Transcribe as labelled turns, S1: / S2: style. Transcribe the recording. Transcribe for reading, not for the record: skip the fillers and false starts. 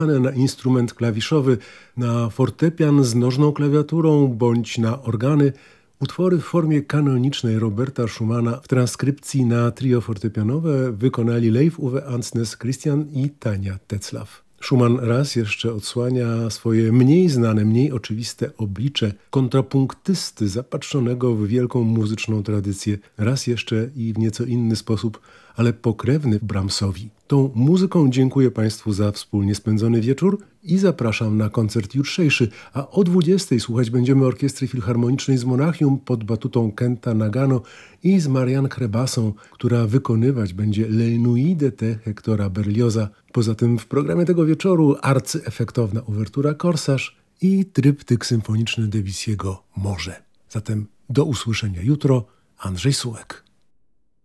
S1: na instrument klawiszowy, na fortepian z nożną klawiaturą bądź na organy, utwory w formie kanonicznej Roberta Schumana w transkrypcji na trio fortepianowe wykonali Leif Uwe Ansnes, Christian i Tania Tetzlaff. Schumann raz jeszcze odsłania swoje mniej znane, mniej oczywiste oblicze kontrapunktysty zapatrzonego w wielką muzyczną tradycję. Raz jeszcze i w nieco inny sposób, ale pokrewny Brahmsowi. Tą muzyką dziękuję Państwu za wspólnie spędzony wieczór i zapraszam na koncert jutrzejszy, a o 20:00 słuchać będziemy Orkiestry Filharmonicznej z Monachium pod batutą Kenta Nagano i z Marianne Krebasą, która wykonywać będzie Le Nuit d'été Hectora Berlioza. Poza tym w programie tego wieczoru arcyefektowna uwertura Korsarz i tryptyk symfoniczny Debussy'ego Morze. Zatem do usłyszenia jutro. Andrzej Sułek.